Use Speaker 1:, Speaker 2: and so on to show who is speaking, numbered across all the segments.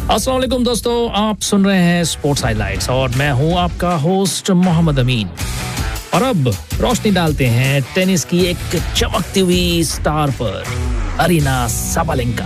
Speaker 1: अस्सलाम वालेकुम दोस्तों, आप सुन रहे हैं स्पोर्ट्स हाइलाइट्स और मैं हूं आपका होस्ट मोहम्मद अमीन। और अब रोशनी डालते हैं टेनिस की एक चमकती हुई स्टार पर, अरीना साबालेंका।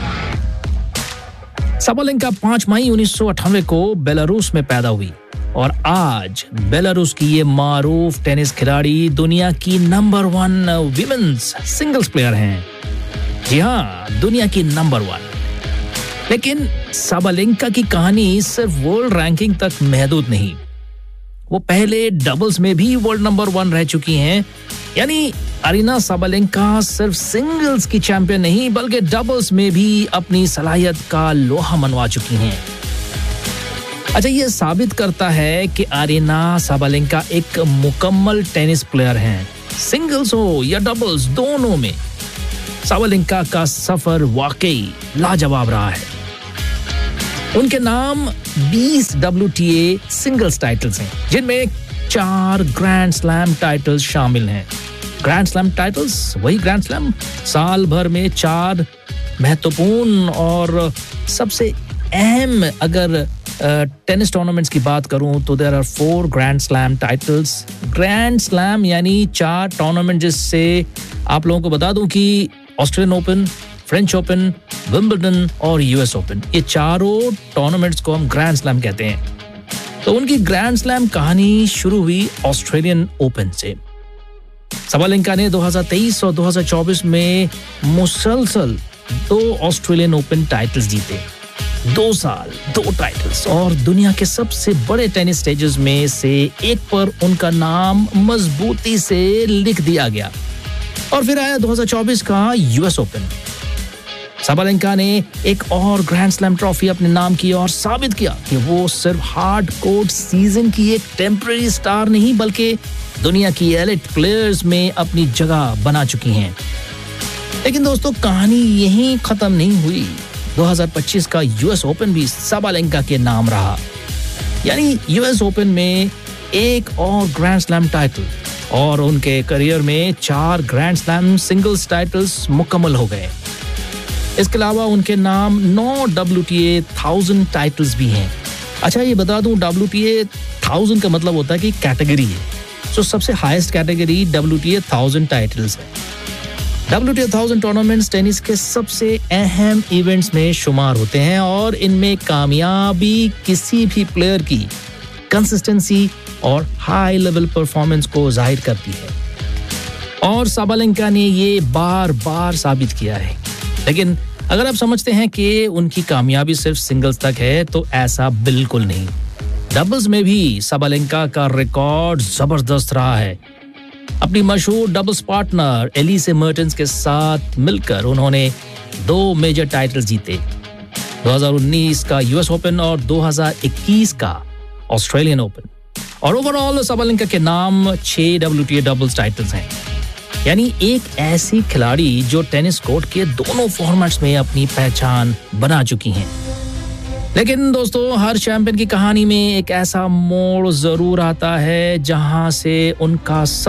Speaker 1: साबालेंका 5 मई 1998 को बेलारूस में पैदा हुई और आज बेलारूस की ये मारूफ टेनिस खिलाड़ी दुनिया की नंबर 1 विमेन्स सिंगल्स प्लेयर हैं। जी हाँ, दुनिया की नंबर 1। लेकिन साबालेंका की कहानी सिर्फ वर्ल्ड रैंकिंग तक महदूद नहीं, वो पहले डबल्स में भी वर्ल्ड नंबर 1 रह चुकी हैं। यानी अरीना साबालेंका सिर्फ सिंगल्स की चैंपियन नहीं बल्कि डबल्स में भी अपनी सलाहियत का लोहा मनवा चुकी हैं। अच्छा, ये साबित करता है कि अरीना साबालेंका एक मुकम्मल टेनिस प्लेयर हैं, सिंगल्स हो या डबल्स दोनों में। साबालेंका का सफर वाकई लाजवाब रहा है। उनके नाम 20 WTA सिंगल्स टाइटल्स हैं, जिनमें 4 ग्रैंड स्लैम टाइटल्स शामिल हैं। ग्रैंड स्लैम टाइटल्स, वही ग्रैंड स्लैम, साल भर में 4 महत्वपूर्ण और सबसे अहम अगर टेनिस टूर्नामेंट्स की बात करूं तो there are 4 grand slam titles. Grand slam यानी 4 टूर्नामेंट, जिससे आप लोगों को बता दूं कि Australian open, French open, Wimbledon और यूएस ओपन, ये चारों टूर्नामेंट्स को हम ग्रैंड स्लैम कहते हैं। तो उनकी ग्रैंड स्लैम कहानी शुरू हुई ऑस्ट्रेलियन ओपन से। साबालेंका ने 2023 और 2024 में मुसलसल 2 ऑस्ट्रेलियन ओपन टाइटल्स जीते। 2 साल 2 टाइटल्स, और दुनिया के सबसे बड़े टेनिस स्टेजेस में से एक पर उनका नाम मजबूती से लिख दिया गया। और फिर आया 2024 का यूएस ओपन। साबालेंका ने एक और ग्रैंड स्लैम ट्रॉफी अपने नाम की और साबित किया कि वो सिर्फ हार्ड कोर्ट सीजन की एक टेम्परेरी स्टार नहीं बल्कि दुनिया की एलिट प्लेयर्स में अपनी जगह बना चुकी हैं। लेकिन दोस्तों, कहानी यहीं खत्म नहीं हुई। 2025 का यूएस ओपन भी साबालेंका के नाम रहा। यानी यूएस ओपन में एक और ग्रैंड स्लैम टाइटल और उनके करियर में 4 ग्रैंड स्लैम सिंगल्स टाइटल्स मुकम्मल हो गए। इसके अलावा उनके नाम 9 WTA 1000 टाइटल्स भी हैं। अच्छा, ये बता दूं, WTA 1000 का मतलब होता है कि कैटेगरी है। तो सबसे हाईएस्ट कैटेगरी WTA 1000 टाइटल्स है। WTA 1000 टूर्नामेंट्स टेनिस के सबसे अहम इवेंट्स में शुमार होते हैं और इनमें कामयाबी किसी भी प्लेयर की कंसिस्टेंसी और हाई लेवल परफॉर्मेंस को जाहिर करती है, और साबालेंका ने ये बार बार साबित किया है। लेकिन अगर आप समझते हैं कि उनकी कामयाबी सिर्फ सिंगल्स तक है, तो ऐसा बिल्कुल नहीं। डबल्स में भी साबालेंका का रिकॉर्ड जबरदस्त रहा है। अपनी मशहूर डबल्स पार्टनर एलिसे मर्टेंस के साथ मिलकर उन्होंने 2 मेजर टाइटल्स जीते, 2019 का यूएस ओपन और 2021 का ऑस्ट्रेलियन ओपन। और ओवरऑल साबालेंका के नाम 6 WTA डबल्स टाइटल्स हैं। यानी एक ऐसी खिलाड़ी जो टेनिस कोर्ट के दोनों फॉर्मेट्स में अपनी पहचान बना चुकी हैं। लेकिन दोस्तों, हर चैंपियन की कहानी में एक ऐसा मोड़ जरूर आता है जहां से उनका